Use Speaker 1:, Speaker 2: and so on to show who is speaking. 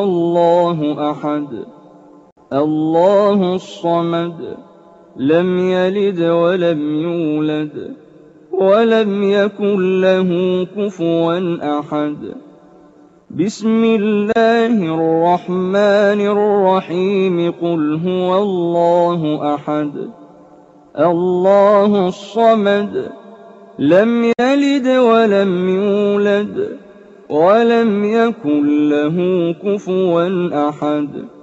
Speaker 1: الله أحد الله الصمد لم يلد ولم يولد ولم يكن له كفوا أحد بسم الله الرحمن الرحيم قل هو الله أحد الله الصمد لم يلد ولم يولد ولم يكن له كفوا أحد